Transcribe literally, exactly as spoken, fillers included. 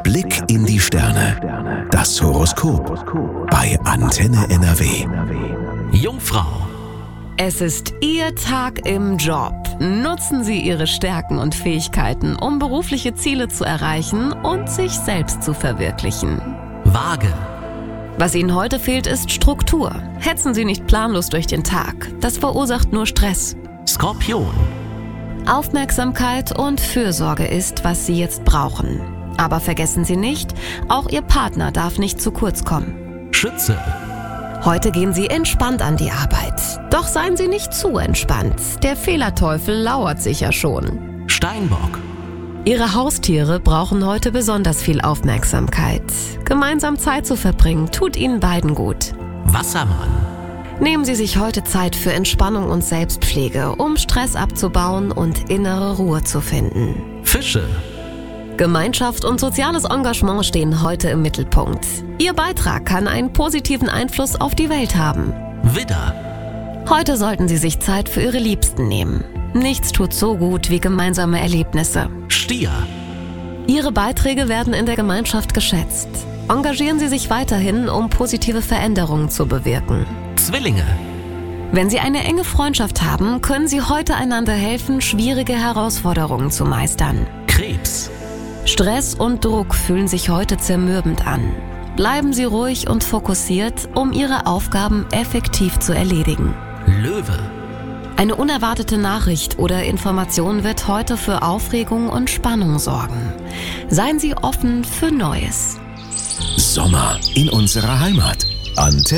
Blick in die Sterne. Das Horoskop bei Antenne N R W. Jungfrau. Es ist Ihr Tag im Job. Nutzen Sie Ihre Stärken und Fähigkeiten, um berufliche Ziele zu erreichen und sich selbst zu verwirklichen. Waage. Was Ihnen heute fehlt, ist Struktur. Hetzen Sie nicht planlos durch den Tag. Das verursacht nur Stress. Skorpion. Aufmerksamkeit und Fürsorge ist, was Sie jetzt brauchen. Aber vergessen Sie nicht, auch Ihr Partner darf nicht zu kurz kommen. Schütze. Heute gehen Sie entspannt an die Arbeit. Doch seien Sie nicht zu entspannt. Der Fehlerteufel lauert sicher schon. Steinbock. Ihre Haustiere brauchen heute besonders viel Aufmerksamkeit. Gemeinsam Zeit zu verbringen, tut Ihnen beiden gut. Wassermann. Nehmen Sie sich heute Zeit für Entspannung und Selbstpflege, um Stress abzubauen und innere Ruhe zu finden. Fische. Gemeinschaft und soziales Engagement stehen heute im Mittelpunkt. Ihr Beitrag kann einen positiven Einfluss auf die Welt haben. Widder. Heute sollten Sie sich Zeit für Ihre Liebsten nehmen. Nichts tut so gut wie gemeinsame Erlebnisse. Stier. Ihre Beiträge werden in der Gemeinschaft geschätzt. Engagieren Sie sich weiterhin, um positive Veränderungen zu bewirken. Zwillinge. Wenn Sie eine enge Freundschaft haben, können Sie heute einander helfen, schwierige Herausforderungen zu meistern. Krebs. Stress und Druck fühlen sich heute zermürbend an. Bleiben Sie ruhig und fokussiert, um Ihre Aufgaben effektiv zu erledigen. Löwe. Eine unerwartete Nachricht oder Information wird heute für Aufregung und Spannung sorgen. Seien Sie offen für Neues. Sommer in unserer Heimat. Antenne